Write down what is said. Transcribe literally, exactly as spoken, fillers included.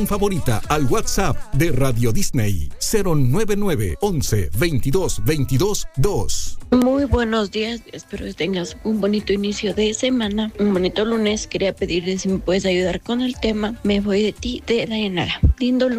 favorita al WhatsApp de Radio Disney cero nueve nueve once veintidós veintidós dos. Muy buenos días, espero que tengas un bonito inicio de semana, un bonito lunes. Quería pedirle si me puedes ayudar con el tema Me voy de ti de Dayanara. Lindo lunes.